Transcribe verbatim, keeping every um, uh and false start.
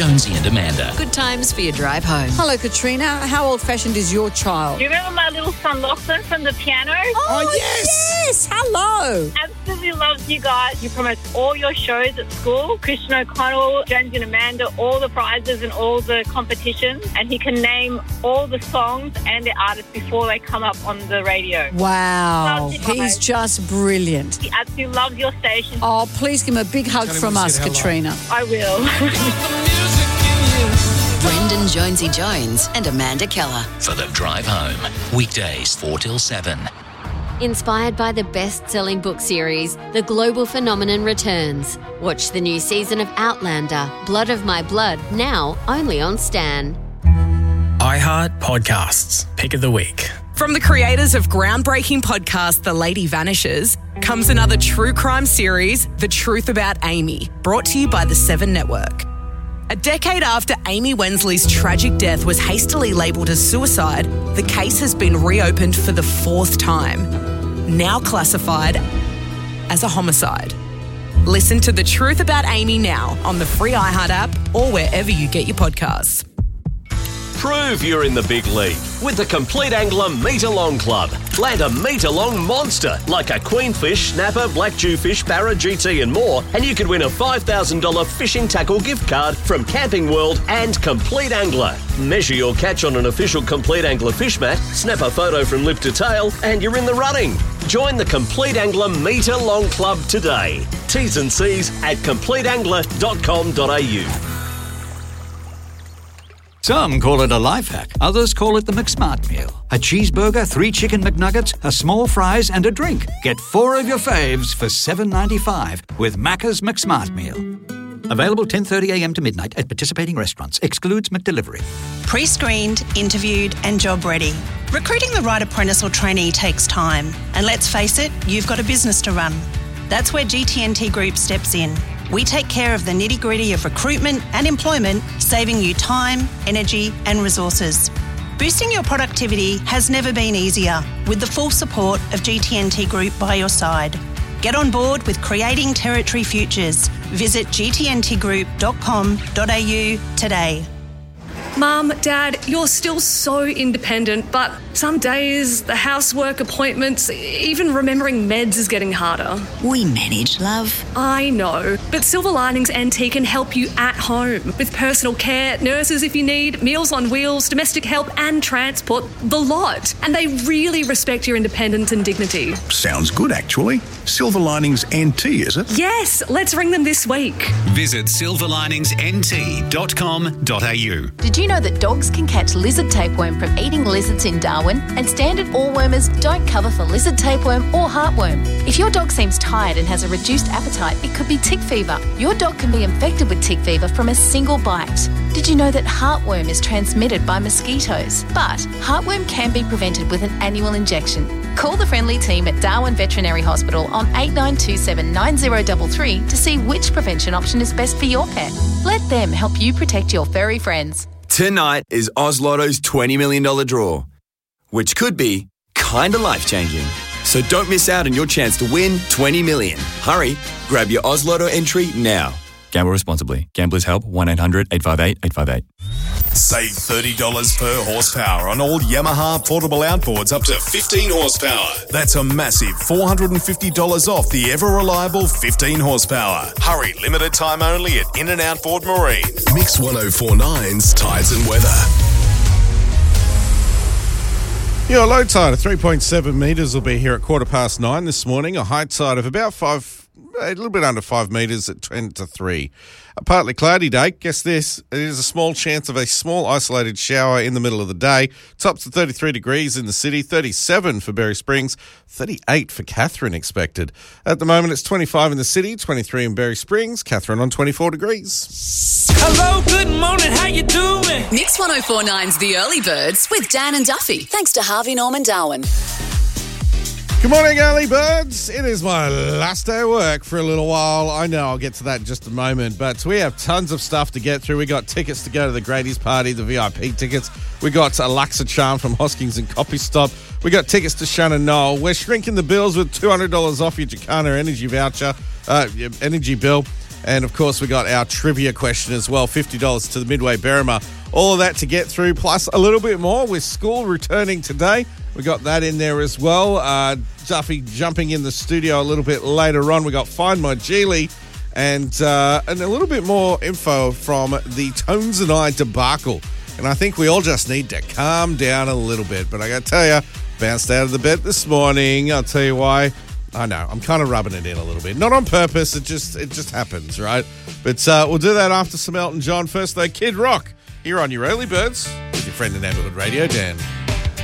Jonesy and Amanda. Good times for your drive home. Hello, Katrina. How old-fashioned is your child? Do you remember my little son Lachlan from the piano? Oh, Oh, yes. yes. Hello. Absolutely loves you guys. You promote all your shows at school. Christian O'Connell, Jonesy and Amanda, all the prizes and all the competitions. And he can name all the songs and the artists before they come up on the radio. Wow. Loves you He's guys. just brilliant. He absolutely loves your station. Oh, please give him a big hug Tell him from we us, said hello. Katrina. I will. Brendan Jonesy Jones and Amanda Keller. For the drive home. Weekdays four till seven. Inspired by the best-selling book series, The Global Phenomenon returns. Watch the new season of Outlander, Blood of My Blood, now only on Stan. iHeart Podcasts. Pick of the week. From the creators of groundbreaking podcast The Lady Vanishes comes another true crime series, The Truth About Amy, brought to you by the Seven Network. A decade after Amy Wensley's tragic death was hastily labelled as suicide, the case has been reopened for the fourth time, now classified as a homicide. Listen to The Truth About Amy now on the free iHeart app or wherever you get your podcasts. Prove you're in the big league with the Complete Angler Meter-Long Club. Land a metre-long monster like a queenfish, snapper, black jewfish, barra, G T and more, and you could win a five thousand dollars fishing tackle gift card from Camping World and Complete Angler. Measure your catch on an official Complete Angler fish mat, snap a photo from lip to tail, and you're in the running. Join the Complete Angler Meter-Long Club today. T's and C's at complete angler dot com dot a u. Some call it a life hack. Others call it the McSmart meal. A cheeseburger, three chicken McNuggets, a small fries and a drink. Get four of your faves for seven dollars and ninety-five cents with Macca's McSmart meal. Available ten thirty a m to midnight at participating restaurants. Excludes McDelivery. Pre-screened, interviewed and job ready. Recruiting the right apprentice or trainee takes time. And let's face it, you've got a business to run. That's where G T N T Group steps in. We take care of the nitty-gritty of recruitment and employment, saving you time, energy and resources. Boosting your productivity has never been easier with the full support of G T N T Group by your side. Get on board with Creating Territory Futures. Visit g t n t group dot com dot a u today. Mum, Dad, you're still so independent, but some days, the housework, appointments, even remembering meds is getting harder. We manage, love. I know, but Silver Linings N T can help you at home with personal care, nurses if you need, meals on wheels, domestic help and transport, the lot. And they really respect your independence and dignity. Sounds good, actually. Silver Linings N T, is it? Yes, let's ring them this week. Visit silver linings n t dot com dot a u. Did you know that dogs can catch lizard tapeworm from eating lizards in Darwin? And standard allwormers don't cover for lizard tapeworm or heartworm. If your dog seems tired and has a reduced appetite, it could be tick fever. Your dog can be infected with tick fever from a single bite. Did you know that heartworm is transmitted by mosquitoes? But heartworm can be prevented with an annual injection. Call the friendly team at Darwin Veterinary Hospital on eight nine two seven nine zero three three to see which prevention option is best for your pet. Let them help you protect your furry friends. Tonight is Oz Lotto's twenty million dollars draw, which could be kinda life-changing. So don't miss out on your chance to win twenty million dollars. Hurry, grab your Oz Lotto entry now. Gamble responsibly. Gamblers Help, one eight hundred eight five eight eight five eight. Save thirty dollars per horsepower on all Yamaha portable outboards up to fifteen horsepower. That's a massive four hundred fifty dollars off the ever-reliable fifteen horsepower. Hurry, limited time only at In and Outboard Marine. Mix ten forty-nine's Tides and Weather. Your low tide of three point seven metres will be here at quarter past nine this morning. A high tide of about five, a little bit under five metres at ten to three. A partly cloudy day. Guess this, it is a small chance of a small isolated shower in the middle of the day. Tops at thirty-three degrees in the city, thirty-seven for Berry Springs, thirty-eight for Katherine expected. At the moment it's twenty-five in the city, twenty-three in Berry Springs, Katherine on twenty-four degrees. Hello, good morning, how you doing? Mix ten forty-nine's The Early Birds with Dan and Duffy, thanks to Harvey Norman Darwin. Good morning, early birds. It is my last day of work for a little while. I know I'll get to that in just a moment, but we have tons of stuff to get through. We got tickets to go to the Grady's party, the V I P tickets. We got a Luxa Charm from Hoskins and Copy Stop. We got tickets to Shannon Knoll. We're shrinking the bills with two hundred dollars off your Jacana Energy voucher, uh, energy bill. And, of course, we got our trivia question as well, fifty dollars to the Midway Berrima. All of that to get through, plus a little bit more with school returning today. We got that in there as well. Uh, Duffy jumping in the studio a little bit later on. We got Find My Geely and, uh, and a little bit more info from the Tones and I debacle. And I think we all just need to calm down a little bit. But I got to tell you, bounced out of the bed this morning. I'll tell you why. I know, I'm kind of rubbing it in a little bit. Not on purpose, it just it just happens, right? But uh, we'll do that after some Elton John. First, though, Kid Rock here on your Early Birds with your friend in Neighbourhood Radio, Dan.